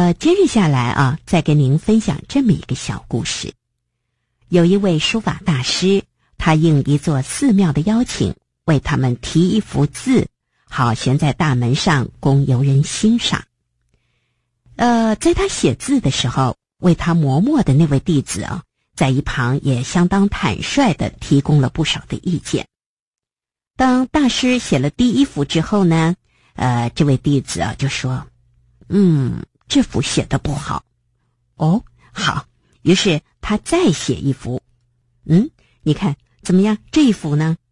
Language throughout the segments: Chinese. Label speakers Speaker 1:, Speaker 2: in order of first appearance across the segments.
Speaker 1: 接着下来啊，再跟您分享这么一个小故事。有一位书法大师，他应一座寺庙的邀请，为他们题一幅字，好悬在大门上供游人欣赏。在他写字的时候，为他磨墨的那位弟子啊，在一旁也相当坦率地提供了不少的意见。当大师写了第一幅之后呢，这位弟子啊就说：“这幅写得不好。”哦，好，于是他再写一幅。你看怎么样？这一幅呢？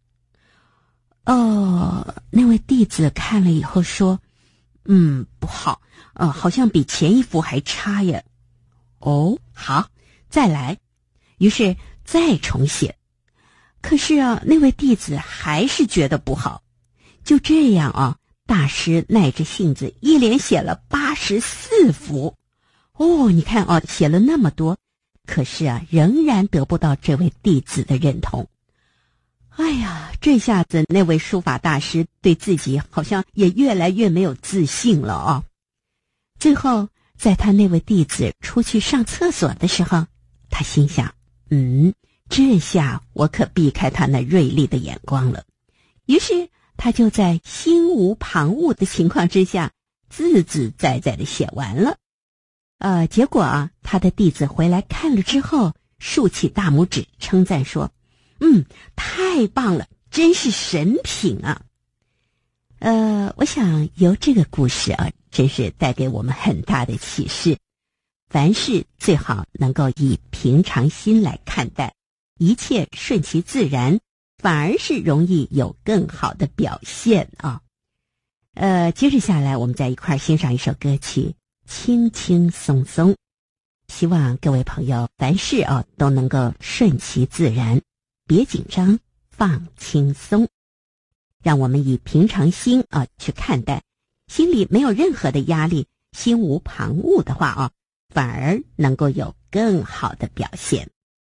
Speaker 1: 那位弟子看了以后说：“不好，好像比前一幅还差呀。”哦，好，再来。于是再重写。可是啊，那位弟子还是觉得不好。就这样啊，大师耐着性子一连写了84幅。你看啊，写了那么多，可是啊，仍然得不到这位弟子的认同。哎呀，这下子那位书法大师对自己好像也越来越没有自信了啊。最后，在他那位弟子出去上厕所的时候，他心想：这下我可避开他那锐利的眼光了。于是他就在心无旁骛的情况之下，自自在在的写完了。结果啊，他的弟子回来看了之后，竖起大拇指称赞说：“太棒了，真是神品啊！”我想由这个故事啊，真是带给我们很大的启示。凡事最好能够以平常心来看待，一切顺其自然，反而是容易有更好的表现啊。接着下来，我们再一块欣赏一首歌曲，轻轻松松。希望各位朋友凡事啊都能够顺其自然，别紧张，放轻松。让我们以平常心啊去看待，心里没有任何的压力，心无旁骛的话啊，反而能够有更好的表现。